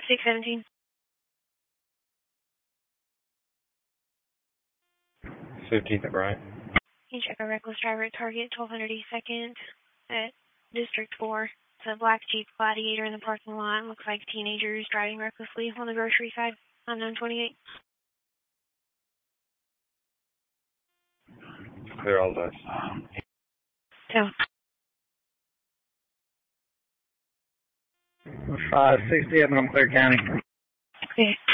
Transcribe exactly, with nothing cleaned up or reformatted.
six seventeen. fifteenth at Bryant. You check a reckless driver at Target, twelve hundred East second at District four. It's a black Jeep Gladiator in the parking lot. Looks like teenagers driving recklessly on the grocery side on nine twenty-eight. Clear all those. So. five sixty up in Montclair County. Okay.